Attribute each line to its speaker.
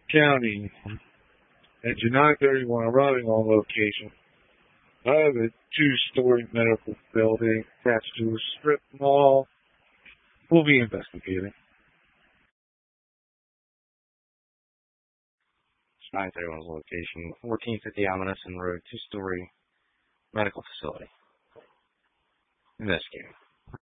Speaker 1: County at your 931 arriving on location of a two-story medical building attached to a strip mall. We'll be investigating.
Speaker 2: 931's location, 1450 Almonison Road, two-story medical facility. Investigating.